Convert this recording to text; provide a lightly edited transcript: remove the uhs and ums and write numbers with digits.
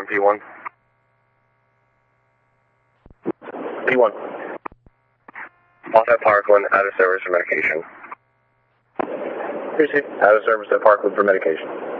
on P1. P1. Off at Parkland, out of service for medication. Received. Out of service at Parkland for medication.